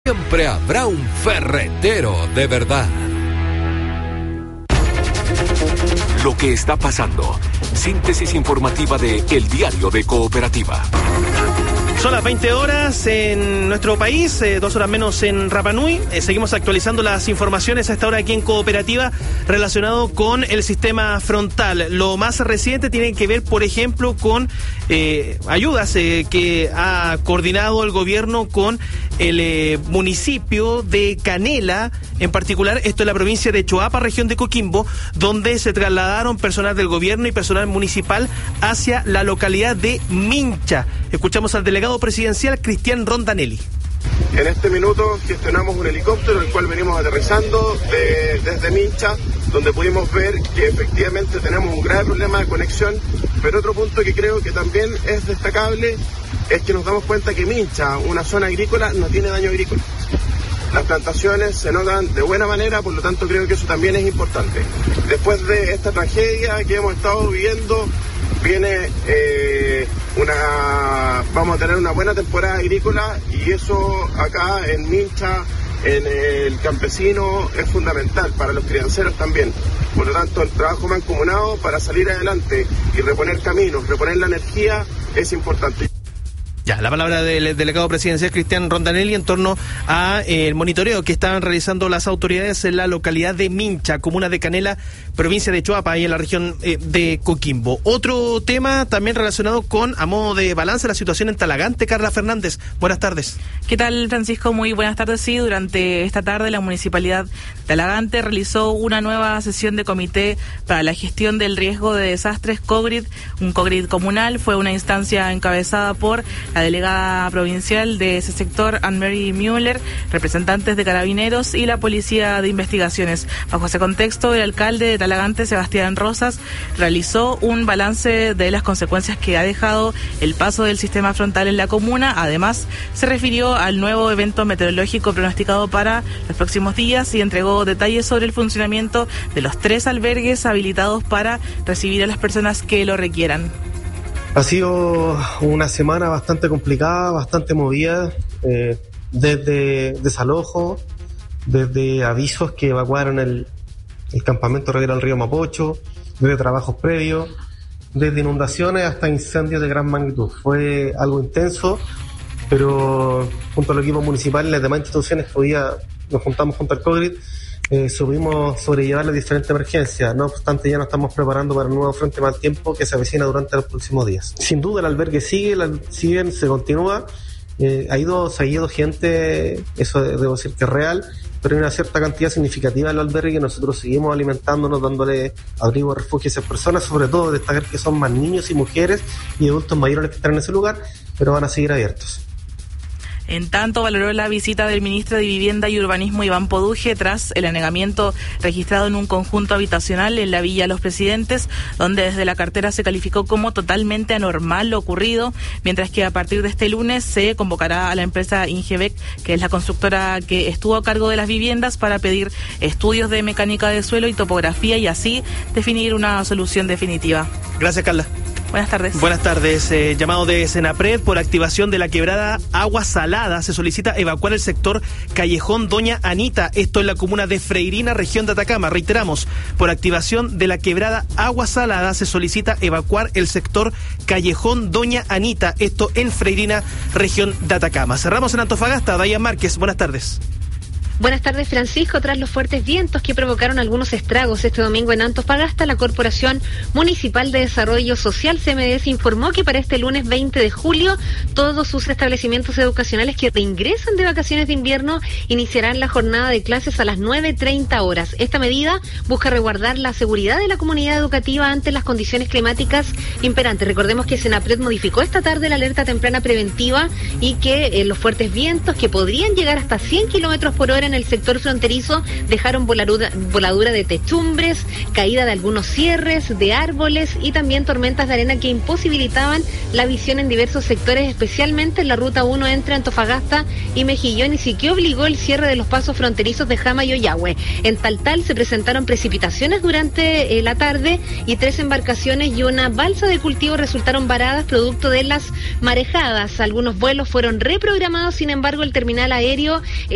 Siempre habrá un ferretero de verdad. Lo que está pasando. Síntesis informativa de El Diario de Cooperativa. Son las 20 horas en nuestro país, 2 horas menos en Rapa Nui. Seguimos actualizando las informaciones a esta hora aquí en Cooperativa relacionado con el sistema frontal. Lo más reciente tiene que ver, por ejemplo, con ayudas que ha coordinado el gobierno con el municipio de Canela, en particular, esto es la provincia de Choapa, región de Coquimbo, donde se trasladaron personal del gobierno y personal municipal hacia la localidad de Mincha. Escuchamos al delegado presidencial Cristian Rondanelli. En este minuto gestionamos un helicóptero, el cual venimos aterrizando desde Mincha, donde pudimos ver que efectivamente tenemos un grave problema de conexión, pero otro punto que creo que también es destacable es que nos damos cuenta que Mincha, una zona agrícola, no tiene daño agrícola. Las plantaciones se notan de buena manera, por lo tanto creo que eso también es importante. Después de esta tragedia que hemos estado viviendo, vamos a tener una buena temporada agrícola y eso acá en Mincha, en el campesino, es fundamental, para los crianceros también. Por lo tanto, el trabajo mancomunado para salir adelante y reponer caminos, reponer la energía es importante. Ya, la palabra del delegado presidencial Cristian Rondanelli en torno a el monitoreo que estaban realizando las autoridades en la localidad de Mincha, comuna de Canela, provincia de Choapa, y en la región de Coquimbo. Otro tema también relacionado con, a modo de balance, la situación en Talagante. Carla Fernández, buenas tardes. ¿Qué tal, Francisco? Muy buenas tardes. Sí, durante esta tarde la Municipalidad de Talagante realizó una nueva sesión de comité para la gestión del riesgo de desastres COGRID, un COGRID comunal. Fue una instancia encabezada por la delegada provincial de ese sector, Anne-Marie Müller, representantes de Carabineros y la Policía de Investigaciones. Bajo ese contexto, el alcalde de Talagante, Sebastián Rosas, realizó un balance de las consecuencias que ha dejado el paso del sistema frontal en la comuna. Además, se refirió al nuevo evento meteorológico pronosticado para los próximos días y entregó detalles sobre el funcionamiento de los 3 albergues habilitados para recibir a las personas que lo requieran. Ha sido una semana bastante complicada, bastante movida, desde desalojo, desde avisos que evacuaron el campamento Rivera del Río Mapocho, desde trabajos previos, desde inundaciones hasta incendios de gran magnitud. Fue algo intenso, pero junto al equipo municipal y las demás instituciones que hoy día nos juntamos junto al COGRID, supimos sobrellevar las diferentes emergencias. No obstante, ya nos estamos preparando para el nuevo frente mal tiempo que se avecina durante los próximos días. Sin duda el albergue se continúa. Se ha ido gente, eso debo decir que es real, pero hay una cierta cantidad significativa en el albergue que nosotros seguimos alimentándonos, dándole abrigo, refugio a esas personas, sobre todo destacar que son más niños y mujeres y adultos mayores que están en ese lugar, pero van a seguir abiertos. En tanto, valoró la visita del ministro de Vivienda y Urbanismo, Iván Poduje, tras el anegamiento registrado en un conjunto habitacional en la Villa Los Presidentes, donde desde la cartera se calificó como totalmente anormal lo ocurrido, mientras que a partir de este lunes se convocará a la empresa Ingebec, que es la constructora que estuvo a cargo de las viviendas, para pedir estudios de mecánica de suelo y topografía y así definir una solución definitiva. Gracias, Carla. Buenas tardes. Buenas tardes. Llamado de Senapred por activación de la quebrada Agua Salada. Se solicita evacuar el sector Callejón Doña Anita. Esto en la comuna de Freirina, región de Atacama. Reiteramos, por activación de la quebrada Agua Salada se solicita evacuar el sector Callejón Doña Anita. Esto en Freirina, región de Atacama. Cerramos en Antofagasta. Dayan Márquez, buenas tardes. Buenas tardes, Francisco. Tras los fuertes vientos que provocaron algunos estragos este domingo en Antofagasta, la Corporación Municipal de Desarrollo Social, CMDS, informó que para este lunes 20 de julio todos sus establecimientos educacionales que reingresan de vacaciones de invierno iniciarán la jornada de clases a las 9:30 horas. Esta medida busca resguardar la seguridad de la comunidad educativa ante las condiciones climáticas imperantes. Recordemos que Senapred modificó esta tarde la alerta temprana preventiva y que los fuertes vientos, que podrían llegar hasta 100 kilómetros por hora en el sector fronterizo, dejaron voladura de techumbres, caída de algunos cierres de árboles y también tormentas de arena que imposibilitaban la visión en diversos sectores, especialmente en la ruta 1 entre Antofagasta y Mejillón, y sí que obligó el cierre de los pasos fronterizos de Jama y Ollagüe. En Taltal se presentaron precipitaciones durante la tarde y 3 embarcaciones y una balsa de cultivo resultaron varadas producto de las marejadas. Algunos vuelos fueron reprogramados, sin embargo el terminal aéreo